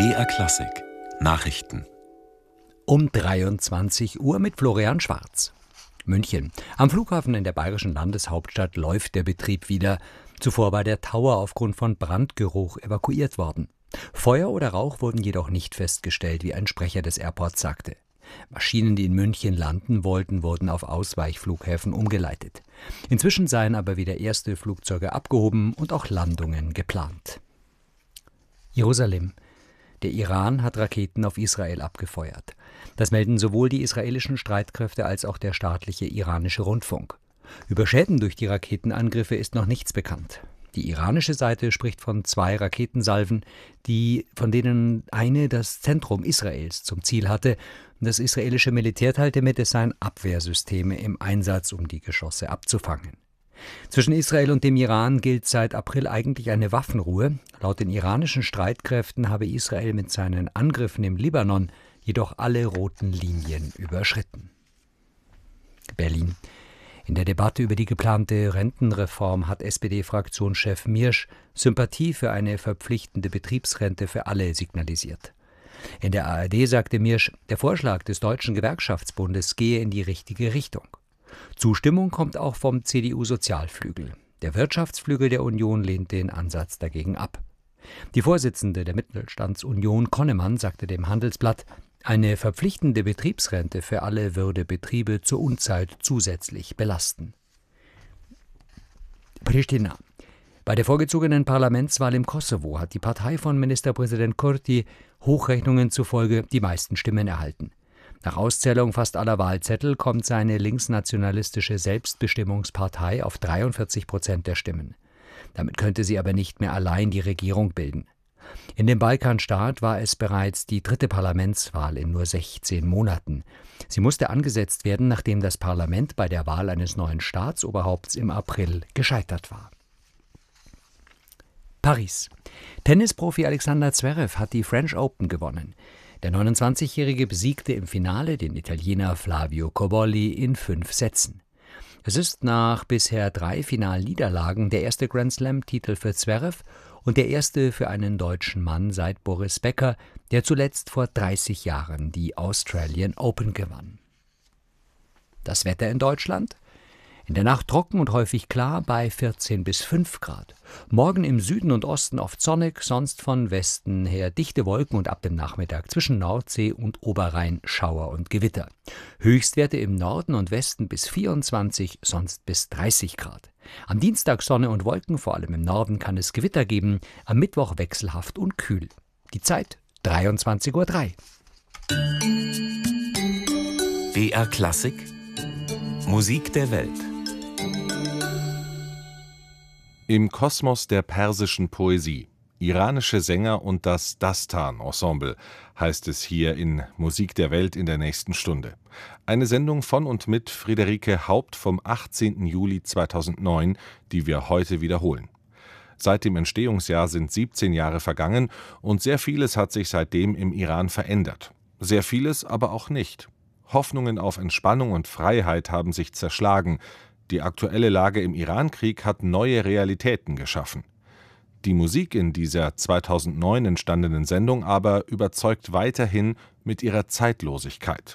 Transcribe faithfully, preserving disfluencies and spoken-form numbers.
B R Klassik Nachrichten Um dreiundzwanzig Uhr mit Florian Schwarz. München. Am Flughafen in der bayerischen Landeshauptstadt läuft der Betrieb wieder. Zuvor war der Tower aufgrund von Brandgeruch evakuiert worden. Feuer oder Rauch wurden jedoch nicht festgestellt, wie ein Sprecher des Airports sagte. Maschinen, die in München landen wollten, wurden auf Ausweichflughäfen umgeleitet. Inzwischen seien aber wieder erste Flugzeuge abgehoben und auch Landungen geplant. Jerusalem. Der Iran hat Raketen auf Israel abgefeuert. Das melden sowohl die israelischen Streitkräfte als auch der staatliche iranische Rundfunk. Über Schäden durch die Raketenangriffe ist noch nichts bekannt. Die iranische Seite spricht von zwei Raketensalven, die, von denen eine das Zentrum Israels zum Ziel hatte. Das israelische Militär teilte mit, es seien Abwehrsysteme im Einsatz, um die Geschosse abzufangen. Zwischen Israel und dem Iran gilt seit April eigentlich eine Waffenruhe. Laut den iranischen Streitkräften habe Israel mit seinen Angriffen im Libanon jedoch alle roten Linien überschritten. Berlin. In der Debatte über die geplante Rentenreform hat S P D-Fraktionschef Miersch Sympathie für eine verpflichtende Betriebsrente für alle signalisiert. In der A R D sagte Miersch, der Vorschlag des Deutschen Gewerkschaftsbundes gehe in die richtige Richtung. Zustimmung kommt auch vom C D U-Sozialflügel. Der Wirtschaftsflügel der Union lehnt den Ansatz dagegen ab. Die Vorsitzende der Mittelstandsunion Konnemann sagte dem Handelsblatt, eine verpflichtende Betriebsrente für alle würde Betriebe zur Unzeit zusätzlich belasten. Pristina. Bei der vorgezogenen Parlamentswahl im Kosovo hat die Partei von Ministerpräsident Kurti Hochrechnungen zufolge die meisten Stimmen erhalten. Nach Auszählung fast aller Wahlzettel kommt seine linksnationalistische Selbstbestimmungspartei auf dreiundvierzig Prozent der Stimmen. Damit könnte sie aber nicht mehr allein die Regierung bilden. In dem Balkanstaat war es bereits die dritte Parlamentswahl in nur sechzehn Monaten. Sie musste angesetzt werden, nachdem das Parlament bei der Wahl eines neuen Staatsoberhaupts im April gescheitert war. Paris. Tennisprofi Alexander Zverev hat die French Open gewonnen. Der neunundzwanzigjährige besiegte im Finale den Italiener Flavio Cobolli in fünf Sätzen. Es ist nach bisher drei Finalniederlagen der erste Grand-Slam-Titel für Zverev und der erste für einen deutschen Mann seit Boris Becker, der zuletzt vor dreißig Jahren die Australian Open gewann. Das Wetter in Deutschland? In der Nacht trocken und häufig klar bei vierzehn bis fünf Grad. Morgen im Süden und Osten oft sonnig, sonst von Westen her dichte Wolken und ab dem Nachmittag zwischen Nordsee und Oberrhein Schauer und Gewitter. Höchstwerte im Norden und Westen bis vierundzwanzig, sonst bis dreißig Grad. Am Dienstag Sonne und Wolken, vor allem im Norden kann es Gewitter geben, am Mittwoch wechselhaft und kühl. Die Zeit dreiundzwanzig Uhr drei. B R Klassik Musik der Welt. Im Kosmos der persischen Poesie. Iranische Sänger und das Dastan-Ensemble heißt es hier in Musik der Welt in der nächsten Stunde. Eine Sendung von und mit Friederike Haupt vom achtzehnten Juli zweitausendneun, die wir heute wiederholen. Seit dem Entstehungsjahr sind siebzehn Jahre vergangen und sehr vieles hat sich seitdem im Iran verändert. Sehr vieles aber auch nicht. Hoffnungen auf Entspannung und Freiheit haben sich zerschlagen. Die aktuelle Lage im Irankrieg hat neue Realitäten geschaffen. Die Musik in dieser zweitausendneun entstandenen Sendung aber überzeugt weiterhin mit ihrer Zeitlosigkeit.